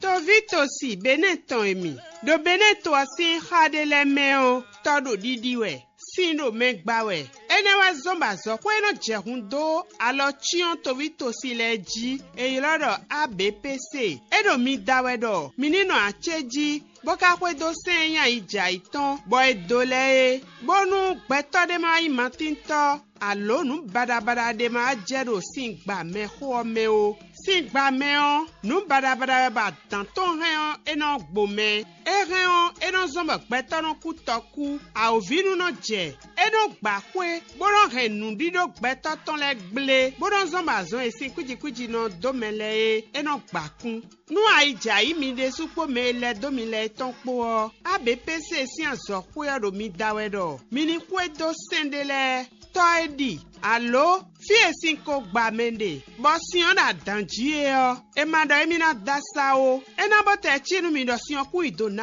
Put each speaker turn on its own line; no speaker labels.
Tovito si beneton emi. Do beneto asin khade le meo. Todo didiwe. Sindo megbawe. Enewa zomba zo kweno jehundo alo chion tovito si leji e yolodo ABPC. Edo mi dawedo. Minino acheji. Boka kwe do senya ija iton. Boy dole. Bonu beto de ma imatinto. Alo nu badabada de ma jero singba me ho me o. Singba me o. Nu badabada ba tanton reon eno gbome. E reon eno zomba beto no kutoku. A ovinu no je. Eno gba kwe. Boron renu dido beto ton le gle. Boron zomba zon esi kuji no domele e. Eno gba kun. Nu aija imi de supo me le domile ton po. ABPC si anso kwe do mi dawedo. Mini kwe do sendele. Toedi. Allo? Fie sinko gba mende. Bosi on a danjie o. E mando emina dasa o. E na bote chinu mi do si on ku idona.